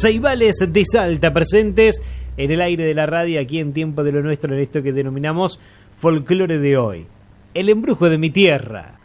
Ceibales de Salta presentes en el aire de la radio, aquí en Tiempo de lo Nuestro, en esto que denominamos Folclore de Hoy. El embrujo de mi tierra.